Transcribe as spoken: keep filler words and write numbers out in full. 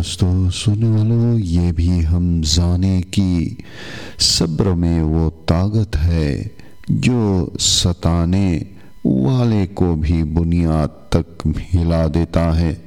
दोस्तों, सुनने वालों, ये भी हम जाने कि सब्र में वो ताकत है जो सताने वाले को भी बुनियाद तक हिला देता है।